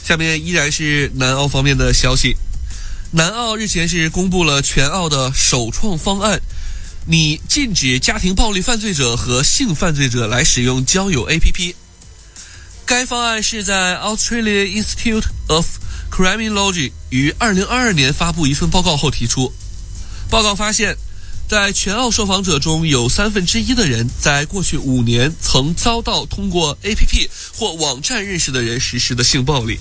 下面依然是南澳方面的消息。南澳日前是公布了全澳的首创方案，拟禁止家庭暴力犯罪者和性犯罪者来使用交友 APP。该方案是在 Australia Institute of Criminology 于2022年发布一份报告后提出。报告发现，在全澳受访者中有1/3的人在过去5年曾遭到通过 APP 或网站认识的人实施的性暴力。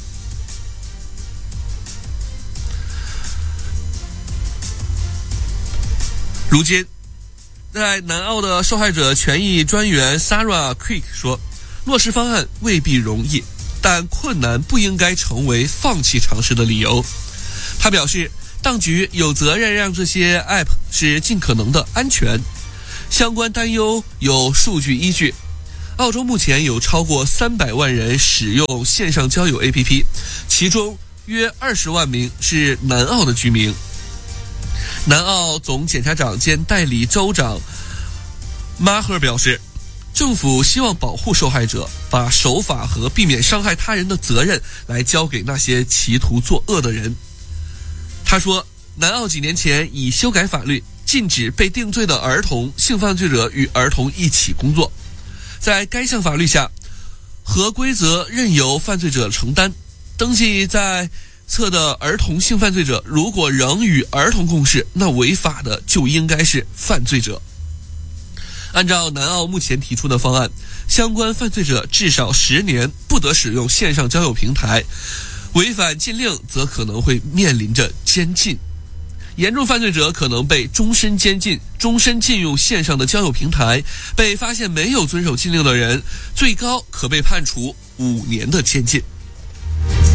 如今，在南澳的受害者权益专员 Sarah Creek 说，落实方案未必容易，但困难不应该成为放弃尝试的理由。他表示，当局有责任让这些 App 是尽可能的安全，相关担忧有数据依据。澳洲目前有超过300万人使用线上交友 APP， 其中约20万名是南澳的居民。南澳总检察长兼代理州长马赫表示，政府希望保护受害者，把守法和避免伤害他人的责任来交给那些企图作恶的人。他说，南澳几年前已修改法律，禁止被定罪的儿童性犯罪者与儿童一起工作。在该项法律下，合规则任由犯罪者承担。登记在册的儿童性犯罪者如果仍与儿童共事，那违法的就应该是犯罪者。按照南澳目前提出的方案，相关犯罪者至少10年不得使用线上交友平台，违反禁令则可能会面临着监禁。严重犯罪者可能被终身监禁，终身禁用线上的交友平台。被发现没有遵守禁令的人，最高可被判处5年的监禁。